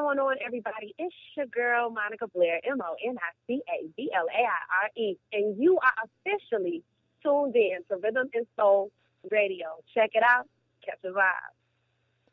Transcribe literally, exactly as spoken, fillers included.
going on, everybody? It's your girl, Monica Blair, M O N I C A B L A I R E, and you are officially tuned in to Rhythm and Soul Radio. Check it out. Catch a vibe.